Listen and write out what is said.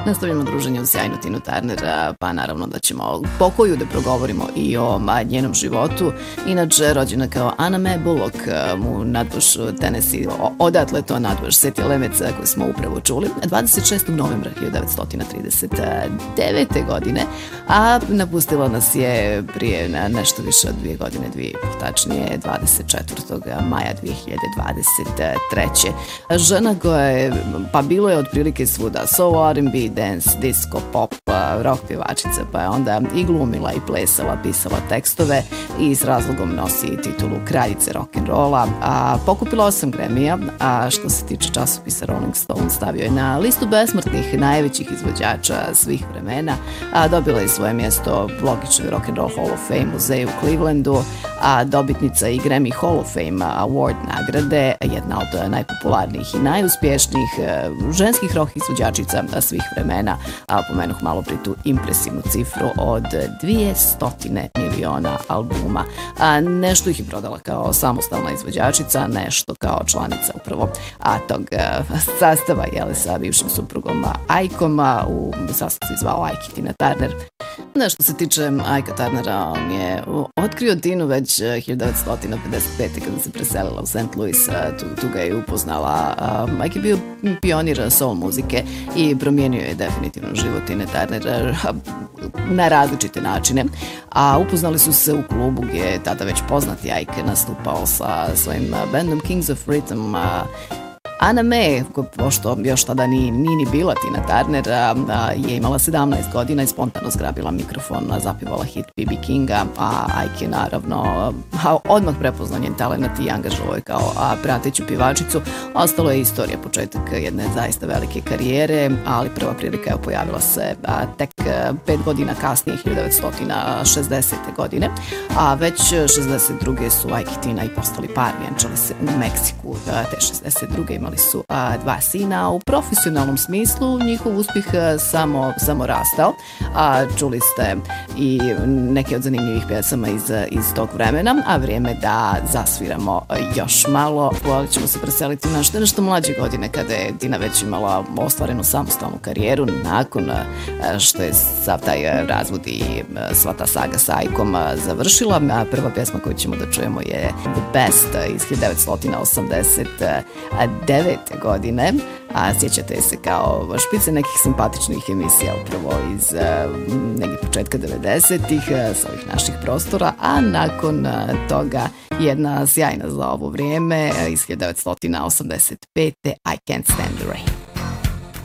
Nastavljamo druženje uz sjajnu Tinu Turner, pa naravno da ćemo pokoju da progovorimo i o njenom životu. Inače, rođena kao Anna Mae Bullock u Nutbush, Tennessee, odatle to Nutbush, City Limits koju smo upravo čuli, 26. novembra 1939. godine, a napustila nas je prije nešto više od 2 godine, 2,5, tačnije 24. maja 2023. Žena koja je, pa bilo je otprilike svuda, soul, R&B, dance, disco, pop, rock pjevačica, pa je onda i glumila i plesala, pisala tekstove i s razlogom nosi titulu kraljice rock'n'rolla, a pokupila 8 Grammyja, a što se tiče časopisa Rolling Stone stavio je na listu besmrtnih najvećih izvođača svih vremena, a dobila je svoje mjesto u logičnoj Rock'n'Roll Hall of Fame muzeju u Clevelandu, a dobitnica i Grammy Hall of Fame Award nagrade, jedna od najpopularnijih i najuspješnijih ženskih rock izvođačica svih vremena, a pomenuh malo pri tu impresivnu cifru od 200 miliona albuma. Nešto ih je prodala kao samostalna izvođačica, nešto kao članica upravo tog sastava sa bivšim suprugom Aikom, u sastav se zvao Aiki Tina Turner. Što se tiče Aika Turnera, on je otkrio Tinu već 1955. kada se preselila u St. Louis, tu ga je upoznala. Aika je bio pionir soul muzike i promijenio je definitivno život Tine Turner na različite načine, a upoznali su se u klubu gdje je tada već poznati Aika nastupao sa svojim bandom Kings of Rhythm. Anna Mae, pošto još tada nije ni bila Tina Turner, je imala 17 godina i spontano zgrabila mikrofon, zapjevala hit B.B. Kinga, a Ike je naravno odmah prepoznao njen talent i angažovao je kao prateću pjevačicu. Ostalo je istorija, početak jedne zaista velike karijere, ali prva prilika je pojavila se tek 5 godina kasnije, 1960. godine, a već 62. su Ike i Tina i postali par, vjenčali se u Meksiku, te 62. imali su 2 sina. U profesionalnom smislu njihov uspjeh samo rastao. Čuli ste i neke od zanimljivih pjesama iz tog vremena, a vrijeme da zasviramo još malo. Ćemo se preseliti na nešto mlađe godine, kada je Tina već imala ostvarenu samostalnu karijeru nakon što je sav taj razvod i sva ta saga sa Aikom završila. Prva pjesma koju ćemo da čujemo je The Best iz 1989. godine, a sjećate se kao špice nekih simpatičnih emisija upravo iz nekih početka 90-ih sa ovih naših prostora, a nakon toga jedna sjajna za ovo vrijeme iz 1985. I Can't Stand the Rain.